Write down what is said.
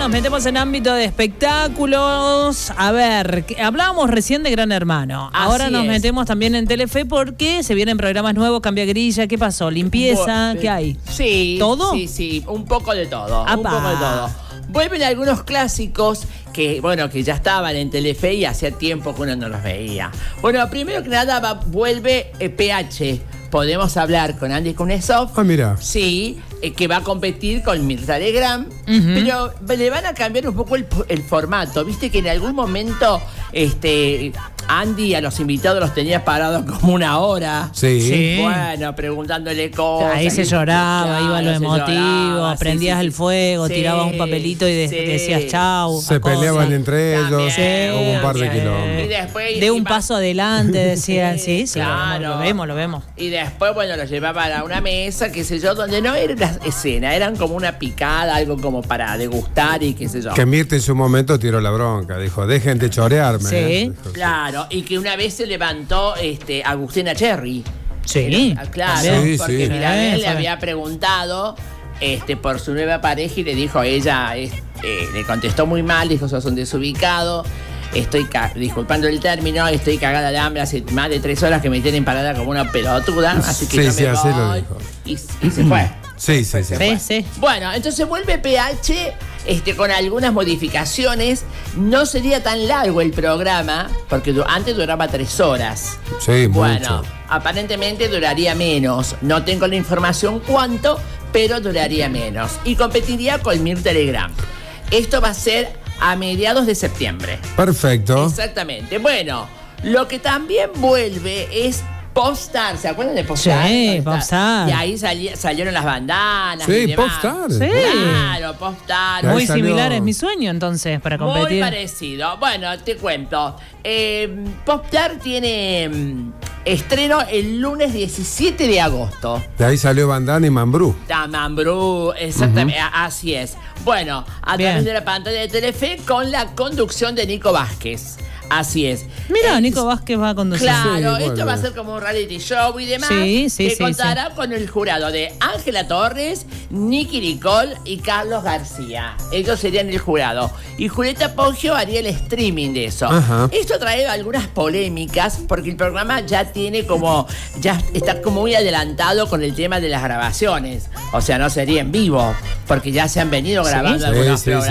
nos metemos en ámbito de espectáculos. A ver, hablábamos recién de Gran Hermano. Ahora nos metemos también en Telefe porque se vienen programas nuevos, cambia grilla. ¿Qué pasó? ¿Limpieza? ¿Qué hay? Sí. ¿Todo? Sí, un poco de todo. ¡Apá! Un poco de todo. Vuelven algunos clásicos que ya estaban en Telefe y hacía tiempo que uno no los veía. Bueno, primero que nada vuelve PH. Podemos hablar con Andy Kuznetsov. Ah, mira. Sí, que va a competir con Mirta Legrand. Pero le van a cambiar un poco el formato. Viste que en algún momento Andy a los invitados los tenía parados como una hora. Sí. Bueno, preguntándole cosas. Ahí se lloraba, iba lo emotivo, prendías el fuego, tirabas un papelito y decías chau. Se peleaban entre ellos, hubo un par de kilómetros. Y después, de un paso adelante, decían, sí, claro. lo vemos. Y después, los llevaban a una mesa, qué sé yo, donde no era la escena, eran como una picada, algo como para degustar y qué sé yo. Que Mirta en su momento tiró la bronca, dijo, dejen de chorearme. Sí. Dijo, claro, y que una vez se levantó Agustina Cherry. Sí. Claro, sí, porque sí. Mirabel le había preguntado por su nueva pareja y le dijo a ella, le contestó muy mal, dijo, sos un desubicado. Disculpando el término, estoy cagada de hambre hace más de 3 horas que me tienen parada como una pelotuda, así que yo me así voy. lo dijo. Y se fue. Sí. Bueno, entonces vuelve PH con algunas modificaciones. No sería tan largo el programa, porque antes duraba 3 horas. Sí, bueno, mucho. aparentemente duraría menos. No tengo la información cuánto, pero duraría menos. Y competiría con Mirta Legrand. Esto va a ser a mediados de septiembre. Perfecto. Exactamente. Bueno, lo que también vuelve es Popstar. ¿Se acuerdan de Popstar? Sí, Popstar. Y ahí salieron las bandanas. Sí, y demás. Popstar. Sí. Claro, Popstar. Ahí Muy salió. similar es mi sueño entonces para competir. Muy parecido. Bueno, te cuento. Popstar tiene estreno el lunes 17 de agosto. De ahí salió Bandana y Mambrú. Mambrú, exactamente, así es. Bueno, a través de la pantalla de Telefe con la conducción de Nico Vázquez. Así es. Mira, Nico Vázquez va a conducir. Claro, Sí, esto bueno. va a ser como un reality show y demás. Sí, que contará con el jurado de Ángela Torres, Nicky Nicole y Carlos García. Ellos serían el jurado. Y Julieta Poggio haría el streaming de eso. Ajá. Esto trae algunas polémicas porque el programa ya está como muy adelantado con el tema de las grabaciones. O sea, no sería en vivo, porque ya se han venido grabando algunos programas.